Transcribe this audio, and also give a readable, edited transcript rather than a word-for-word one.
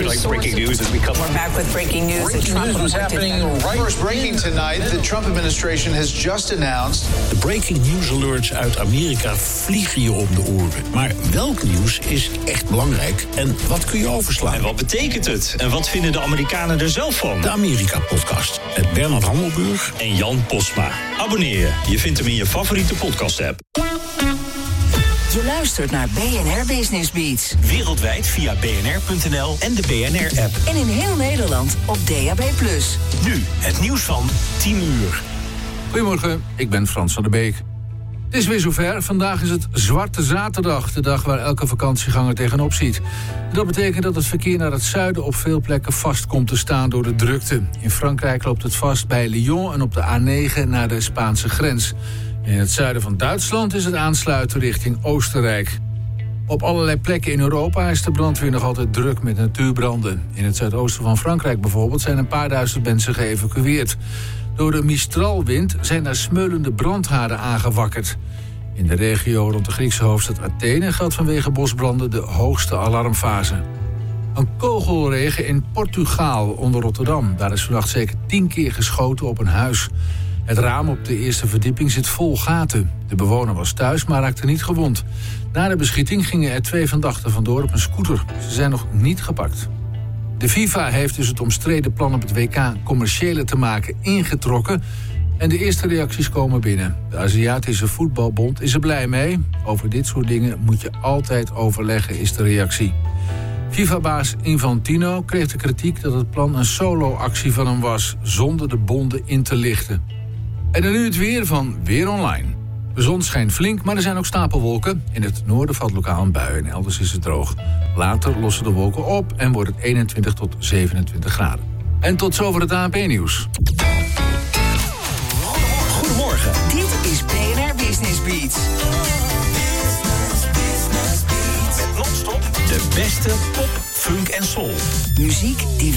like breaking news as we come. We're back with breaking news. Breaking news was happening right. First breaking tonight. The Trump administration has just announced. De breaking news alerts uit Amerika vliegen je om de oren. Maar welk nieuws is echt belangrijk en wat kun je overslaan? En wat betekent het? En wat vinden de Amerikanen er zelf van? De Amerika-podcast met Bernard Hammelburg En Jan Postma. Abonneer je. Je vindt hem in je favoriete podcast-app. Je luistert naar BNR Business Beats. Wereldwijd via bnr.nl en de BNR-app. En in heel Nederland op DAB+. Nu het nieuws van 10 uur. Goedemorgen, ik ben Frans van der Beek. Het is weer zover. Vandaag is het Zwarte Zaterdag, de dag waar elke vakantieganger tegenop ziet. Dat betekent dat het verkeer naar het zuiden op veel plekken vast komt te staan door de drukte. In Frankrijk loopt het vast bij Lyon en op de A9 naar de Spaanse grens. In het zuiden van Duitsland is het aansluiten richting Oostenrijk. Op allerlei plekken in Europa is de brandweer nog altijd druk met natuurbranden. In het zuidoosten van Frankrijk bijvoorbeeld zijn een paar duizend mensen geëvacueerd. Door de Mistralwind zijn er smeulende brandhaarden aangewakkerd. In de regio rond de Griekse hoofdstad Athene geldt vanwege bosbranden de hoogste alarmfase. Een kogelregen in Portugal onder Rotterdam. Daar is vannacht zeker 10 keer geschoten op een huis. Het raam op de eerste verdieping zit vol gaten. De bewoner was thuis, maar raakte niet gewond. Na de beschieting gingen er 2 verdachten vandoor op een scooter. Ze zijn nog niet gepakt. De FIFA heeft dus het omstreden plan op het WK commerciëler te maken ingetrokken. En de eerste reacties komen binnen. De Aziatische Voetbalbond is er blij mee. Over dit soort dingen moet je altijd overleggen, is de reactie. FIFA-baas Infantino kreeg de kritiek dat het plan een solo-actie van hem was, zonder de bonden in te lichten. En dan nu het weer van Weer Online. De zon schijnt flink, maar er zijn ook stapelwolken. In het noorden valt lokaal een bui en elders is het droog. Later lossen de wolken op en wordt het 21 tot 27 graden. En tot zover het ANP-nieuws. Goedemorgen. Dit is BNR Business Beats. Met non-stop de beste pop, funk en soul. Muziek die